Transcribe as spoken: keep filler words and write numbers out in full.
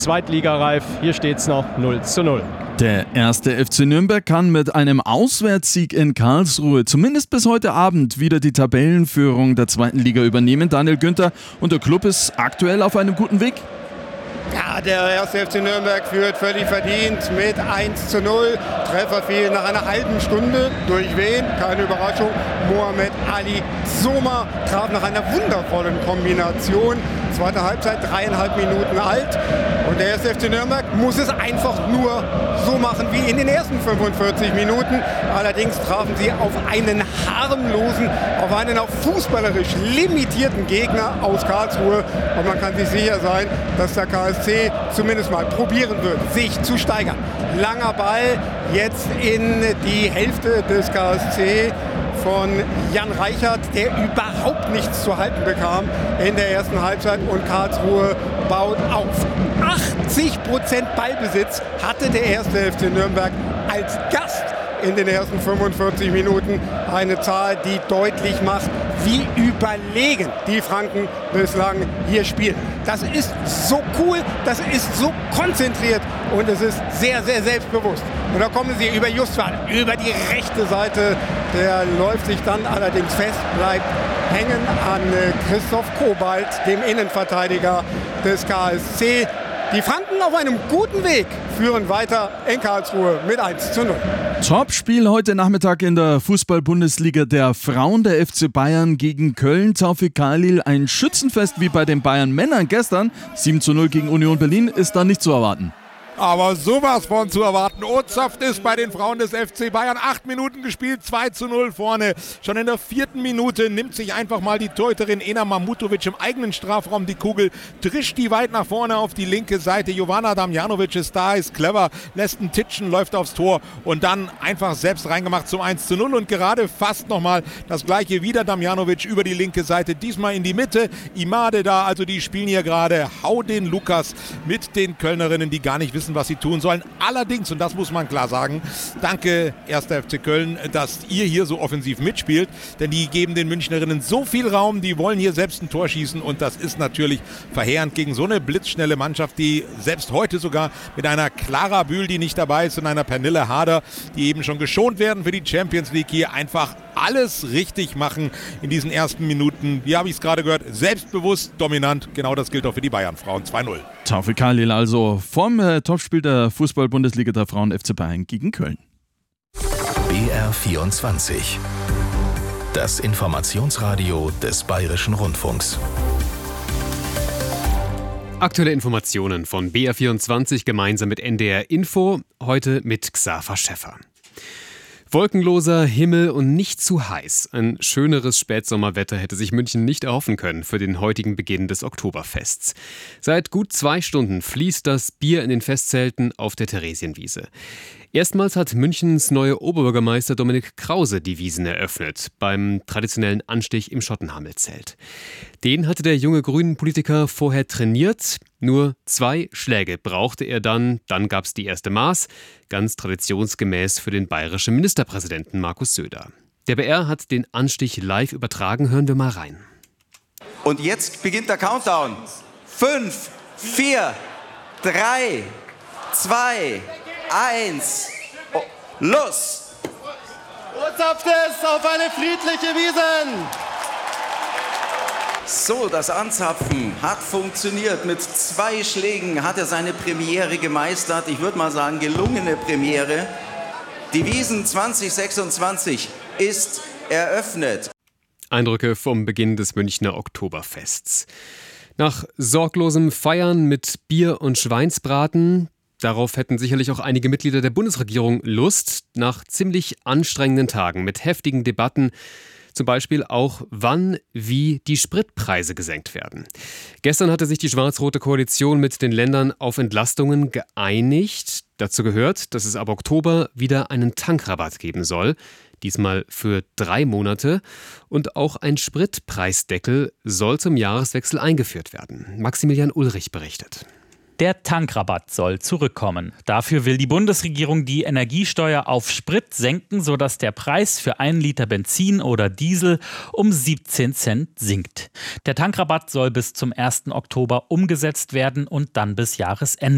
Zweitligareif, hier steht's noch null zu null. Der erste F C Nürnberg kann mit einem Auswärtssieg in Karlsruhe zumindest bis heute Abend wieder die Tabellenführung der zweiten Liga übernehmen. Daniel Günther, und der Club ist aktuell auf einem guten Weg. Ja, der erste F C Nürnberg führt völlig verdient mit eins zu null. Treffer fiel nach einer halben Stunde. Durch wen? Keine Überraschung. Mohamed Ali Soma traf nach einer wundervollen Kombination. Zweite Halbzeit, dreieinhalb Minuten alt. Und der erste F C Nürnberg muss es einfach nur so machen wie in den ersten fünfundvierzig Minuten. Allerdings trafen sie auf einen harmlosen, auf einen auch fußballerisch limitierten Gegner aus Karlsruhe. Und man kann sich sicher sein, dass der K S C zumindest mal probieren wird, sich zu steigern. Langer Ball jetzt in die Hälfte des K S C von Jan Reichert, der überhaupt nichts zu halten bekam in der ersten Halbzeit, und Karlsruhe baut auf. achtzig Prozent Ballbesitz hatte der erste F C Nürnberg als Gast in den ersten fünfundvierzig Minuten. Eine Zahl, die deutlich macht, wie überlegen die Franken bislang hier spielen. Das ist so cool, das ist so konzentriert und es ist sehr, sehr selbstbewusst. Und da kommen sie über Justwan, über die rechte Seite. Der läuft sich dann allerdings fest, bleibt hängen an Christoph Kobalt, dem Innenverteidiger des K S C. Die Franken auf einem guten Weg führen weiter in Karlsruhe mit eins zu null. Topspiel heute Nachmittag in der Fußball-Bundesliga der Frauen. Der F C Bayern gegen Köln. Taufik Khalil, ein Schützenfest wie bei den Bayern-Männern gestern. sieben zu null gegen Union Berlin ist da nicht zu erwarten. Aber sowas von zu erwarten. Ozapft ist bei den Frauen des F C Bayern. Acht Minuten gespielt, zwei zu null vorne. Schon in der vierten Minute nimmt sich einfach mal die Torhüterin Ena Mamutovic im eigenen Strafraum die Kugel, drischt die weit nach vorne auf die linke Seite. Jovana Damjanovic ist da, ist clever, lässt einen Titschen, läuft aufs Tor und dann einfach selbst reingemacht zum eins zu null. Und gerade fast nochmal das gleiche wieder. Damjanovic über die linke Seite, diesmal in die Mitte. Imade da, also die spielen hier gerade Hau den Lukas mit den Kölnerinnen, die gar nicht wissen, was sie tun sollen. Allerdings, und das muss man klar sagen, danke erster F C Köln, dass ihr hier so offensiv mitspielt, denn die geben den Münchnerinnen so viel Raum, die wollen hier selbst ein Tor schießen und das ist natürlich verheerend gegen so eine blitzschnelle Mannschaft, die selbst heute sogar mit einer Clara Bühl, die nicht dabei ist, und einer Pernille Harder, die eben schon geschont werden für die Champions League, hier einfach alles richtig machen in diesen ersten Minuten. Wie habe ich es gerade gehört? Selbstbewusst, dominant. Genau das gilt auch für die Bayern-Frauen. zwei null. Taufik Khalil also vom äh, Topspiel der Fußball-Bundesliga der Frauen F C Bayern gegen Köln. B R vierundzwanzig. Das Informationsradio des Bayerischen Rundfunks. Aktuelle Informationen von B R vierundzwanzig gemeinsam mit N D R Info. Heute mit Xaver Schäffer. Wolkenloser Himmel und nicht zu heiß. Ein schöneres Spätsommerwetter hätte sich München nicht erhoffen können für den heutigen Beginn des Oktoberfests. Seit gut zwei Stunden fließt das Bier in den Festzelten auf der Theresienwiese. Erstmals hat Münchens neuer Oberbürgermeister Dominik Krause die Wiesen eröffnet, beim traditionellen Anstich im Schottenhamel-Zelt. Den hatte der junge Grünen-Politiker vorher trainiert. Nur zwei Schläge brauchte er dann, dann gab es die erste Maß, ganz traditionsgemäß für den bayerischen Ministerpräsidenten Markus Söder. Der B R hat den Anstich live übertragen, hören wir mal rein. Und jetzt beginnt der Countdown. Fünf, vier, drei, zwei, eins, oh, los! Ozapft es auf eine friedliche Wiesn! So, das Anzapfen hat funktioniert. Mit zwei Schlägen hat er seine Premiere gemeistert. Ich würde mal sagen, gelungene Premiere. Die Wiesn zwanzig sechsundzwanzig ist eröffnet. Eindrücke vom Beginn des Münchner Oktoberfests. Nach sorglosem Feiern mit Bier und Schweinsbraten, darauf hätten sicherlich auch einige Mitglieder der Bundesregierung Lust, nach ziemlich anstrengenden Tagen mit heftigen Debatten, zum Beispiel auch, wann, wie die Spritpreise gesenkt werden. Gestern hatte sich die schwarz-rote Koalition mit den Ländern auf Entlastungen geeinigt. Dazu gehört, dass es ab Oktober wieder einen Tankrabatt geben soll, diesmal für drei Monate. Und auch ein Spritpreisdeckel soll zum Jahreswechsel eingeführt werden. Maximilian Ulrich berichtet. Der Tankrabatt soll zurückkommen. Dafür will die Bundesregierung die Energiesteuer auf Sprit senken, sodass der Preis für einen Liter Benzin oder Diesel um siebzehn Cent sinkt. Der Tankrabatt soll bis zum ersten Oktober umgesetzt werden und dann bis Jahresende